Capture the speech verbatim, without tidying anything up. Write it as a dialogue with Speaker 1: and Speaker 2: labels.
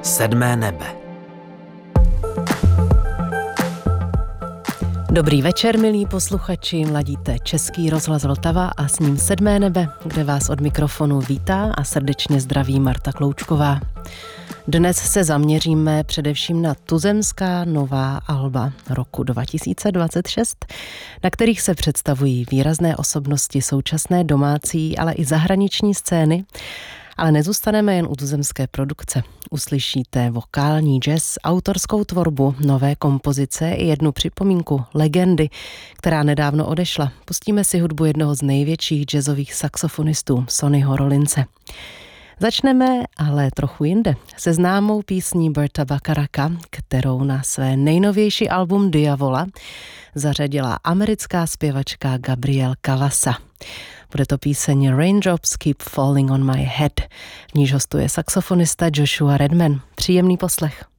Speaker 1: Sedmé nebe.
Speaker 2: Dobrý večer, milí posluchači, mladíte Český rozhlas Vltava a s ním Sedmé nebe, kde vás od mikrofonu vítá a srdečně zdraví Marta Kloučková. Dnes se zaměříme především na tuzemská nová alba roku dva tisíce dvacet šest, na kterých se představují výrazné osobnosti současné domácí, ale i zahraniční scény. Ale nezůstaneme jen u tuzemské produkce. Uslyšíte vokální jazz, autorskou tvorbu, nové kompozice i jednu připomínku legendy, která nedávno odešla. Pustíme si hudbu jednoho z největších jazzových saxofonistů, Sonnyho Rollinse. Začneme ale trochu jinde, se známou písní Berta Bacharacka, kterou na své nejnovější album Diavola zařadila americká zpěvačka Gabrielle Cavassa. Bude to píseň Raindrops Keep Falling on My Head, v níž hostuje saxofonista Joshua Redman. Příjemný poslech.